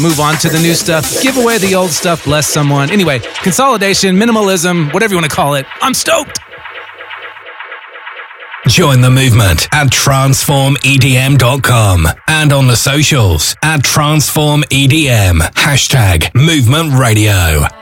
move on to the new stuff, give away the old stuff, bless someone. Anyway, consolidation, minimalism, whatever you want to call it. I'm stoked. Join the movement at transformedm.com and on the socials at transformedm #Movement Radio.